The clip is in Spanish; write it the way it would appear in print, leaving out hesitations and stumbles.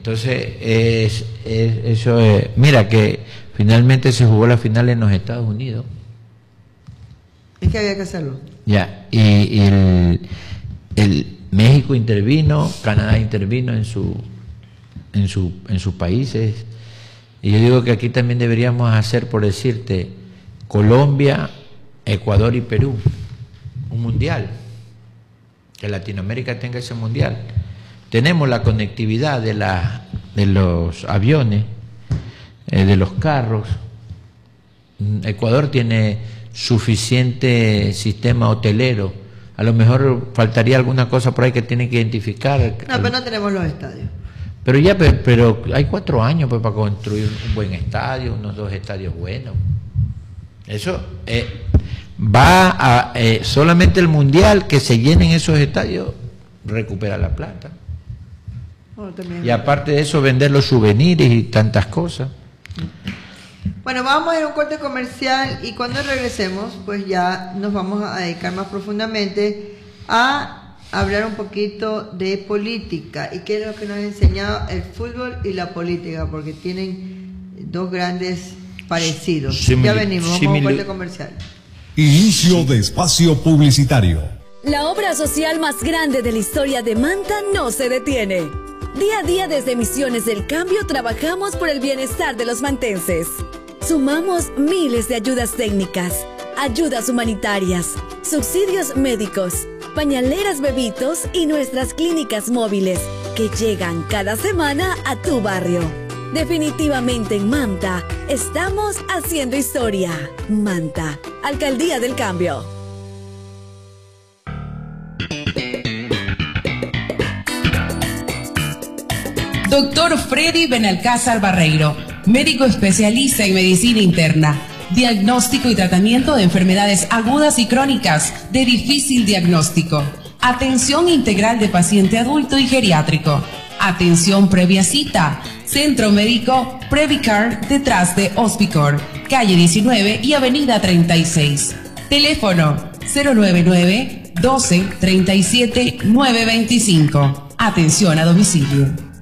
Entonces, eso es... Mira que finalmente se jugó la final en los Estados Unidos. Es que había que hacerlo. Ya, y el México intervino, Canadá intervino en sus países. Y yo digo que aquí también deberíamos hacer, por decirte, Colombia, Ecuador y Perú, un mundial. Que Latinoamérica tenga ese mundial. Tenemos la conectividad de los aviones, de los carros. Ecuador tiene suficiente sistema hotelero. A lo mejor faltaría alguna cosa por ahí que tiene que identificar. No, pero no tenemos los estadios. Pero ya, pero hay 4 años pues, para construir un buen estadio, unos 2 estadios buenos. Eso va a solamente el mundial, que se llenen esos estadios, recupera la plata. Bueno, y aparte de eso, vender los souvenirs y tantas cosas. Bueno, vamos a ir a un corte comercial y cuando regresemos, pues ya nos vamos a dedicar más profundamente a hablar un poquito de política y qué es lo que nos ha enseñado el fútbol y la política, porque tienen 2 grandes parecidos. Ya venimos, vamos a un corte comercial. Inicio de espacio publicitario. La obra social más grande de la historia de Manta no se detiene. Día a día desde Misiones del Cambio trabajamos por el bienestar de los mantenses. Sumamos miles de ayudas técnicas, ayudas humanitarias, subsidios médicos, pañaleras bebitos y nuestras clínicas móviles que llegan cada semana a tu barrio. Definitivamente en Manta estamos haciendo historia. Manta, Alcaldía del Cambio. Doctor Freddy Benalcázar Barreiro, médico especialista en medicina interna, diagnóstico y tratamiento de enfermedades agudas y crónicas de difícil diagnóstico, atención integral de paciente adulto y geriátrico, atención previa cita, Centro Médico Previcar detrás de Hospicor, calle 19 y avenida 36. Teléfono 099 12 37 925. Atención a domicilio.